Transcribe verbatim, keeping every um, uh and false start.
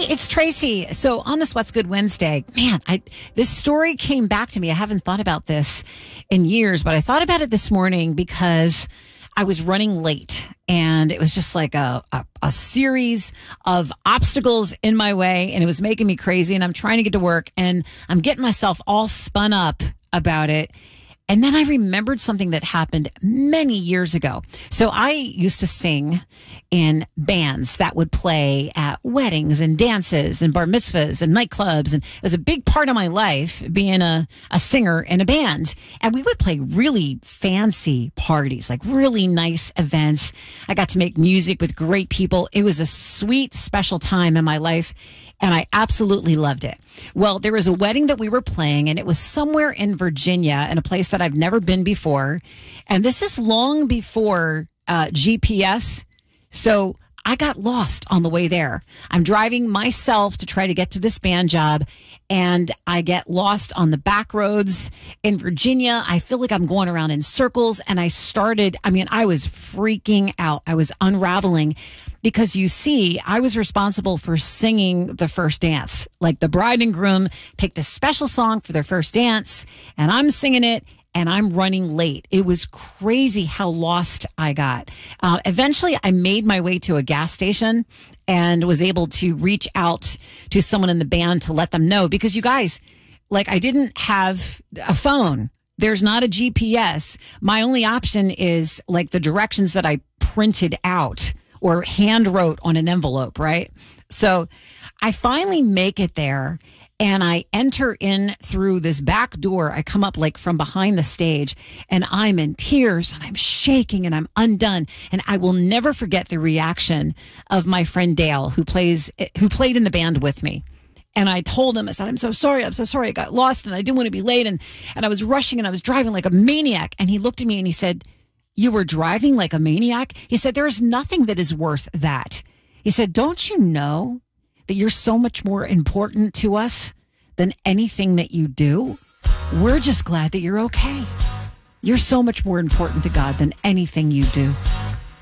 Hey, it's Tracy. So on this What's Good Wednesday, man, I this story came back to me. I haven't thought about this in years, but I thought about it this morning because I was running late and it was just like a, a, a series of obstacles in my way and it was making me crazy and I'm trying to get to work and I'm getting myself all spun up about it. And then I remembered something that happened many years ago. So I used to sing in bands that would play at weddings and dances and bar mitzvahs and nightclubs. And it was a big part of my life being a, a singer in a band. And we would play really fancy parties, like really nice events. I got to make music with great people. It was a sweet, special time in my life. And I absolutely loved it. Well, there was a wedding that we were playing and it was somewhere in Virginia in a place that I've never been before. And this is long before uh, G P S. So I got lost on the way there. I'm driving myself to try to get to this band job and I get lost on the back roads in Virginia. I feel like I'm going around in circles and I started, I mean, I was freaking out. I was unraveling because you see, I was responsible for singing the first dance. Like the bride and groom picked a special song for their first dance and I'm singing it. And I'm running late. It was crazy how lost I got. Uh, eventually, I made my way to a gas station and was able to reach out to someone in the band to let them know. Because you guys, like I didn't have a phone. There's not a G P S. My only option is like the directions that I printed out or hand wrote on an envelope, right? So I finally make it there. And I enter in through this back door. I come up like from behind the stage and I'm in tears and I'm shaking and I'm undone. And I will never forget the reaction of my friend Dale, who plays, who played in the band with me. And I told him, I said, I'm so sorry. I'm so sorry. I got lost and I didn't want to be late. And, and I was rushing and I was driving like a maniac. And he looked at me and he said, you were driving like a maniac? He said, there is nothing that is worth that. He said, don't you know that you're so much more important to us than anything that you do? We're just glad that you're okay. You're so much more important to God than anything you do.